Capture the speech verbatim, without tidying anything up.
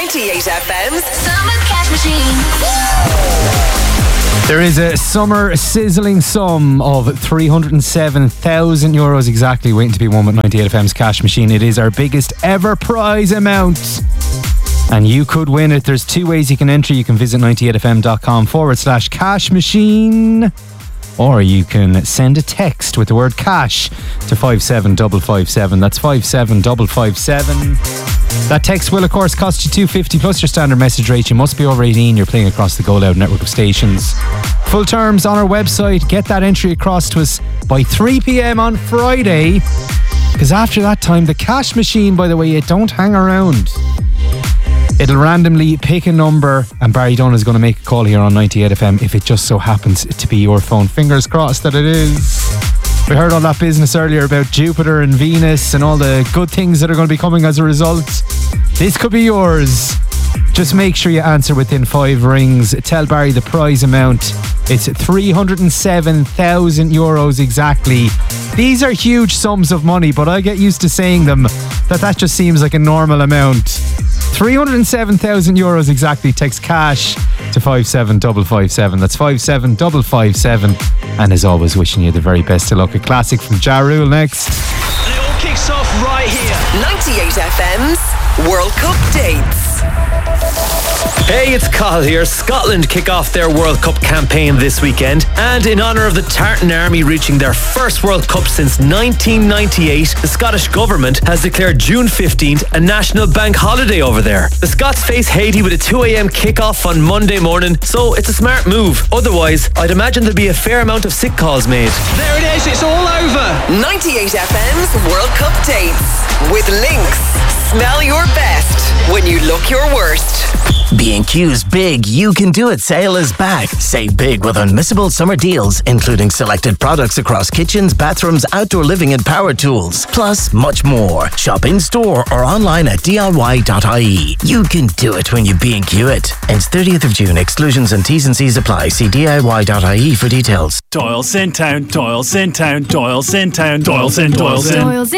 ninety-eight F M's Summer Cash Machine. There is a summer sizzling sum of three hundred seven thousand euros exactly waiting to be won with ninety-eight F M's Cash Machine. It is our biggest ever prize amount. And you could win it. There's two ways you can enter. You can visit ninety-eight F M dot com forward slash cash machine. Or you can send a text with the word cash to five seven five five seven. That's five seven five five seven. That text will, of course, cost you two dollars fifty plus your standard message rate. You must be over eighteen. You're playing across the Go Loud network of stations. Full terms on our website. Get that entry across to us by three p.m. on Friday. Because after that time, the cash machine, by the way, it don't hang around. It'll randomly pick a number, and Barry Dunn is going to make a call here on ninety-eight F M if it just so happens to be your phone. Fingers crossed that it is. We heard all that business earlier about Jupiter and Venus and all the good things that are going to be coming as a result. This could be yours. Just make sure you answer within five rings. Tell Barry the prize amount. It's three hundred seven thousand euros exactly. These are huge sums of money, but I get used to saying them that that just seems like a normal amount. three hundred seven thousand euros exactly. Text cash to five seven five five seven. That's five seven five five seven. And as always, wishing you the very best of luck. A classic from Ja Rule next. And it all kicks off right here. ninety-eight F M's World Cup dates. Hey, it's Cathal here. Scotland kick off their World Cup campaign this weekend, and in honour of the Tartan Army reaching their first World Cup since nineteen ninety-eight, the Scottish Government has declared June fifteenth a national bank holiday over there. The Scots face Haiti with a two a.m. kick-off on Monday morning, so it's a smart move. Otherwise, I'd imagine there'd be a fair amount of sick calls made. There it is, it's all over. ninety-eight F M's World Cup dates with Lynx. Smell your best when you look your worst. B and Q's Big You Can Do It sale is back. Save big with unmissable summer deals, including selected products across kitchens, bathrooms, outdoor living and power tools. Plus, much more. Shop in-store or online at D I Y dot I E. You can do it when you B and Q it. Ends thirtieth of June. Exclusions and T's and C's apply. See D I Y dot I E for details. Doyle Centown, Doyle Centown, Doyle Centown, Doyle Centown, Doyle Centown.